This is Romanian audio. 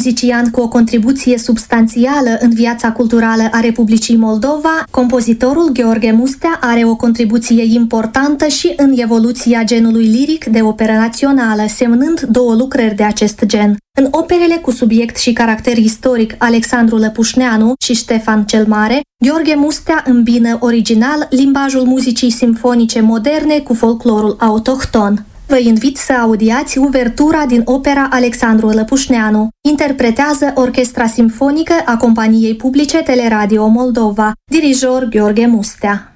muzician cu o contribuție substanțială în viața culturală a Republicii Moldova, compozitorul Gheorghe Mustea are o contribuție importantă și în evoluția genului liric de operă națională, semnând 2 lucrări de acest gen. În operele cu subiect și caracter istoric Alexandru Lăpușneanu și Ștefan cel Mare, Gheorghe Mustea îmbină original limbajul muzicii simfonice moderne cu folclorul autohton. Vă invit să audiați uvertura din opera Alexandru Lăpușneanu. Interpretează Orchestra Simfonică a Companiei Publice Teleradio Moldova, dirijor Gheorghe Mustea.